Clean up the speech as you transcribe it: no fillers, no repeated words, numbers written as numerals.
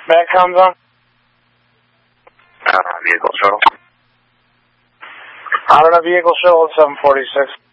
Metcom's on? Vehicle shuttle. I don't know, vehicle shuttle at 746.